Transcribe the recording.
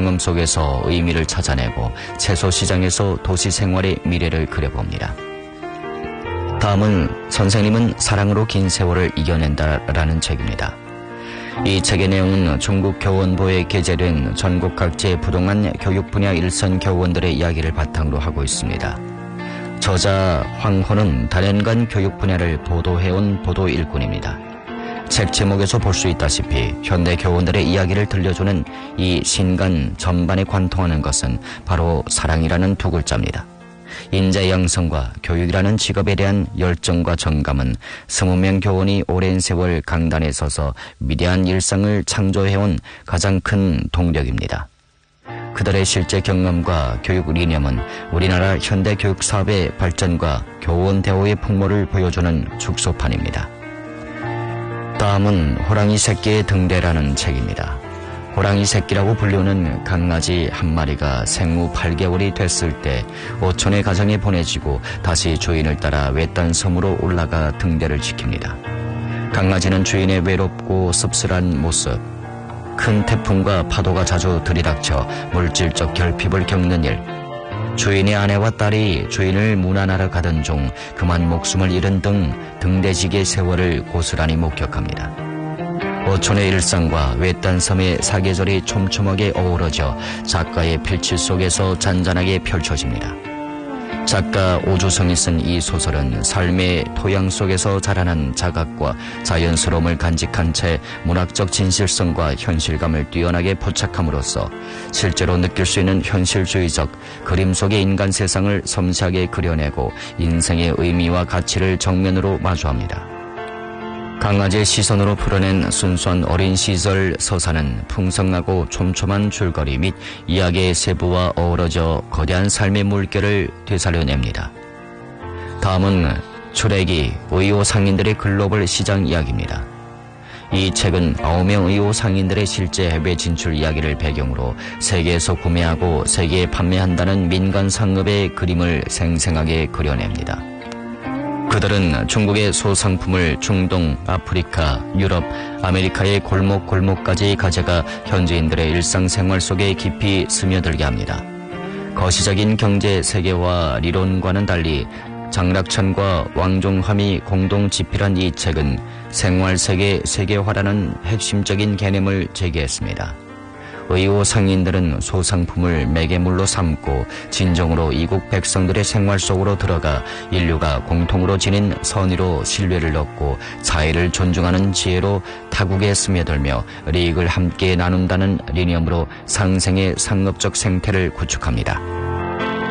경험 속에서 의미를 찾아내고 채소 시장에서 도시 생활의 미래를 그려봅니다. 다음은 선생님은 사랑으로 긴 세월을 이겨낸다라는 책입니다. 이 책의 내용은 중국 교원부에 게재된 전국 각지의 부동한 교육 분야 일선 교원들의 이야기를 바탕으로 하고 있습니다. 저자 황호는 다년간 교육 분야를 보도해온 보도 일꾼입니다. 책 제목에서 볼 수 있다시피 현대 교원들의 이야기를 들려주는 이 신간 전반에 관통하는 것은 바로 사랑이라는 두 글자입니다. 인재 양성과 교육이라는 직업에 대한 열정과 정감은 20명 교원이 오랜 세월 강단에 서서 위대한 일상을 창조해온 가장 큰 동력입니다. 그들의 실제 경험과 교육 이념은 우리나라 현대 교육 사업의 발전과 교원 대우의 풍모를 보여주는 축소판입니다. 다음은 호랑이 새끼의 등대라는 책입니다. 호랑이 새끼라고 불리우는 강아지 한 마리가 생후 8개월이 됐을 때 오촌의 가정에 보내지고 다시 주인을 따라 외딴 섬으로 올라가 등대를 지킵니다. 강아지는 주인의 외롭고 씁쓸한 모습, 큰 태풍과 파도가 자주 들이닥쳐 물질적 결핍을 겪는 일, 주인의 아내와 딸이 주인을 문안하러 가던 중 그만 목숨을 잃은 등 등대지기의 세월을 고스란히 목격합니다. 오촌의 일상과 외딴 섬의 사계절이 촘촘하게 어우러져 작가의 필칠 속에서 잔잔하게 펼쳐집니다. 작가 오주성이 쓴 이 소설은 삶의 토양 속에서 자라난 자각과 자연스러움을 간직한 채 문학적 진실성과 현실감을 뛰어나게 포착함으로써 실제로 느낄 수 있는 현실주의적 그림 속의 인간 세상을 섬세하게 그려내고 인생의 의미와 가치를 정면으로 마주합니다. 강아지의 시선으로 풀어낸 순수한 어린 시절 서사는 풍성하고 촘촘한 줄거리 및 이야기의 세부와 어우러져 거대한 삶의 물결을 되살려냅니다. 다음은 출애기 의호 상인들의 글로벌 시장 이야기입니다. 이 책은 9명 의호 상인들의 실제 해외 진출 이야기를 배경으로 세계에서 구매하고 세계에 판매한다는 민간 상업의 그림을 생생하게 그려냅니다. 그들은 중국의 소상품을 중동, 아프리카, 유럽, 아메리카의 골목골목까지 가져가 현지인들의 일상생활 속에 깊이 스며들게 합니다. 거시적인 경제 세계화 리론과는 달리 장락천과 왕종함이 공동 집필한 이 책은 생활세계 세계화라는 핵심적인 개념을 제기했습니다. 의호 상인들은 소상품을 매개물로 삼고 진정으로 이국 백성들의 생활 속으로 들어가 인류가 공통으로 지닌 선의로 신뢰를 얻고 자의를 존중하는 지혜로 타국에 스며들며利益을 함께 나눈다는 리념으로 상생의 상업적 생태를 구축합니다.